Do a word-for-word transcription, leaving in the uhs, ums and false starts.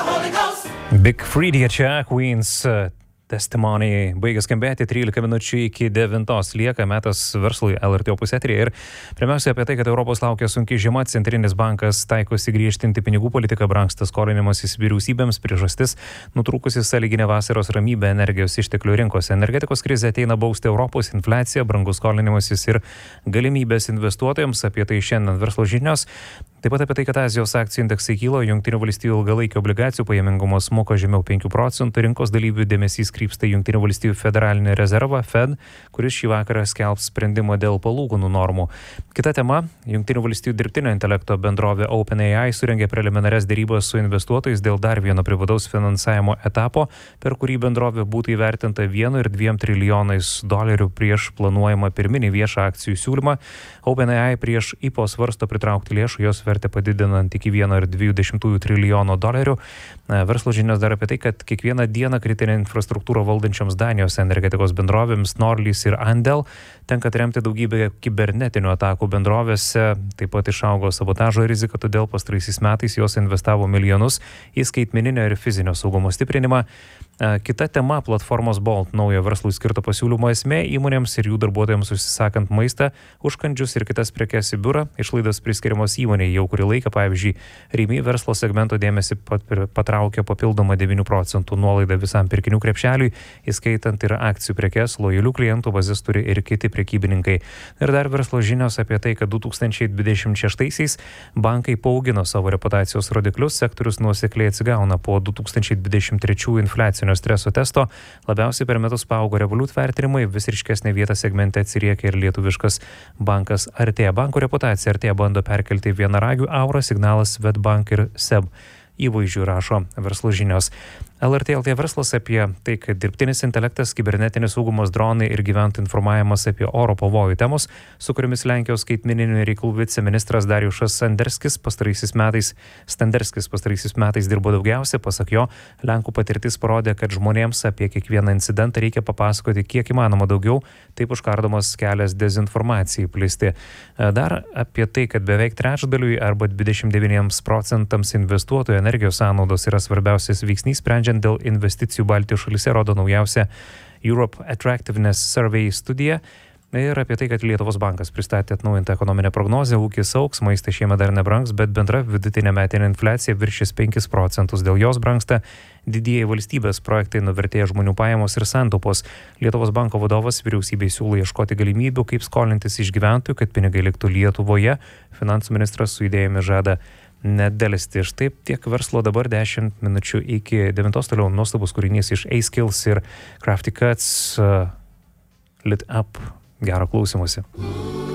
Big Freddie čia, Queens Testimony baigia skambėti, trylika minučių iki devintos lieka metas verslui L R T opus eteryje. Ir pirmiausia apie tai, kad Europos laukia sunki žiema, Centrinis bankas taikosi griežtinti pinigų politiką, brangsta skolinimasis vyriausybėms, priežastis nutrūkusi sąlyginė vasaros ramybė energijos išteklių rinkose. Energetikos krizė ateina bausti Europos, infliacija, brangus skolinimasis ir galimybės investuotojams. Apie tai šiandien verslo žinios. Taip pat apie tai, kad Azijos akcijų indeksai kyla, Jungtinių valstijų ilgalaikio obligacijų pajamingumas smuko žemiau penkių procentų, rinkos dalyvių dėmesys krypsta Jungtinių valstijų federalinį rezervą Fed, kuris šį vakarą skelbs sprendimą dėl palūkanų normų. Kita tema - Jungtinių valstijų dirbtinio intelekto bendrovė OpenAI surengė preliminarias dėrybas su investuotojais dėl dar vieno privataus finansavimo etapo, per kurį bendrovė būtų įvertinta vienu ir dviem trilijonais dolerių prieš planuojamą pirminį viešą akcijų siūlymą. OpenAI prieš I P O svarsto pritraukti lėšų, jos vertę padidinant iki vieno ir dviejų dešimtųjų trilijono dolerių. Verslo žinios dar apie tai, kad kiekvieną dieną kritinę infrastruktūrą valdančioms Danijos energetikos bendrovėms Norlys ir Andel tenka atremti daugybę kibernetinių atakų bendrovėse, taip pat išaugo sabotažo rizika, todėl pastaraisiais metais jos investavo milijonus į skaitmeninio ir fizinio saugumo stiprinimą. Kita tema - platformos Bolt naujo verslui skirto pasiūlymo esmė - įmonėms ir jų darbuotojams užsisakant maistą, užkandžius ir kitas prekes į biurą, išlaidos priskiriamos įmonėje jau kurį laiką. Pavyzdžiui, Rimi verslo segmento dėmesį patraukė papildomą devynių procentų nuolaidą visam pirkinių krepšeliui, įskaitant ir akcijų prekes, lojalių klientų bazės turi ir kiti prekybininkai. Ir dar verslo žinios apie tai, kad du tūkstančiai dvidešimt šeštaisiais bankai paaugino savo reputacijos rodiklius, sektorius nuosekliai atsigauna po du tūkstančiai dvidešimt trečiųjų infliacinio streso testo, labiausiai per metus paaugo Revolut vertinimai, vis ryškesnė vieta segmente atsiriekia ir lietuviškas bankas Artea. Banko reputacija Artea bando perkelti vienaragių aurą, signalas Swedbank ir S E B įvaizdžių, rašo verslo žinios. L R T L T verslas apie tai, kad dirbtinis intelektas, kibernetinis saugumas, dronai ir gyventojų informavimas apie oro pavojų temos, su kuriomis Lenkijos skaitmeninių reikalų viceministras Darijušas Sanderskis pastaraisiais metais, Standerskis pastaraisiais metais dirbo daugiausia. Pasak jo, Lenkų patirtis parodė, kad žmonėms apie kiekvieną incidentą reikia papasakoti kiek įmanoma daugiau, taip užkardomas kelias dezinformacijai plisti. Dar apie tai, kad beveik trečdaliui arba dvidešimt devyniems procentams investuotojų energijos sąnaudos yra svarbiausias veiksnys sprendžiant dėl investicijų Baltijos šalyse, rodo naujausia Europe Attractiveness Survey studija. Ir apie tai, kad Lietuvos bankas pristatė atnaujintą ekonominę prognozę, ūkis augs, maistas šiemet dar nebrangs, bet bendra vidutinė metinė infliacija viršys penkis procentus. Dėl jos brangsta didieji valstybės projektai, nuvertėja žmonių pajamos ir santaupos. Lietuvos banko vadovas vyriausybei siūlo ieškoti galimybių, kaip skolintis iš gyventojų, kad pinigai liktų Lietuvoje. Finansų ministras su idėjomis žada nedėlisti. Štai tiek verslo, dabar dešimt minučių iki devintos, toliau nuostabus kūrinys iš A-Skills ir Crafty Cuts, uh, Lit Up. Gero klausymosi.